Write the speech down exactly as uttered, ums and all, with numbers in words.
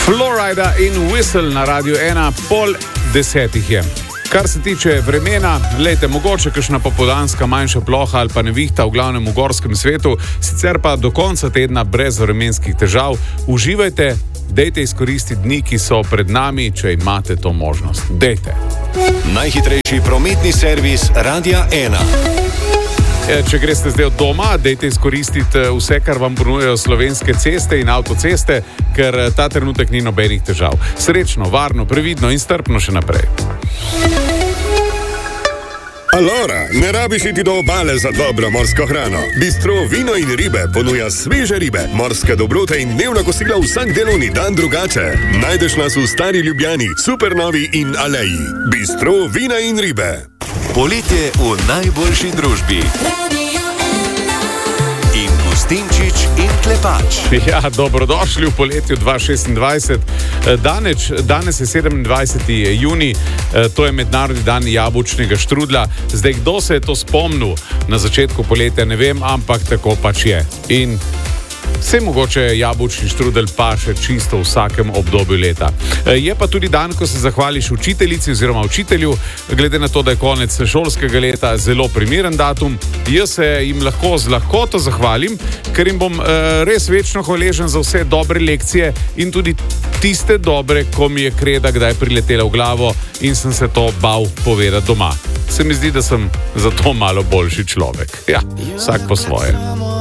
Florida in Whistle na Radio ena, pol desetih je. Kar se tiče vremena, lejte, mogoče kakšna popoldanska manjša ploha ali pa nevihta v glavnem v gorskem svetu, sicer pa do konca tedna brez vremenskih težav. Uživajte, dejte izkoristiti dni, ki so pred nami, če imate to možnost. Dejte. Najhitrejši prometni servis Radia ena. Če greste zdaj od doma, dejte izkoristiti vse, kar vam ponujajo slovenske ceste in avtoceste, ker ta trenutek ni nobenih težav. Srečno, varno, previdno in strpno še naprej. Alora, ne rabiš iti do obale za dobro morsko hrano. Bistro Vino in ribe ponuja sveže ribe, morske dobrote in dnevna kosila vsak delovni dan drugače. Najdeš nas v Stari Ljubljani, Supernovi in Aleji. Bistro Vina in ribe. Poletje v najboljši družbi. In Gustinčič in Klepač. Ja, dobrodošli v poletju dva tisoč šestindvajset. Danes, danes je sedemindvajseti junij, to je mednarodni dan jabolčnega štrudlja. Zdaj, kdo se je to spomnil na začetku poletja, ne vem, ampak tako pač je. In vse mogoče jabolčni štrudel pa še čisto v vsakem obdobju leta. Je pa tudi dan, ko se zahvališ učiteljici oziroma učitelju, glede na to, da je konec šolskega leta, zelo primeren datum. Jaz se jim lahko z lahkoto zahvalim, ker jim bom eh, res večno hvaležen za vse dobre lekcije in tudi tiste dobre, ko mi je kreda kdaj priletela v glavo in sem se to bal povedati doma. Se mi zdi, da sem zato malo boljši človek. Ja, vsak po svoje.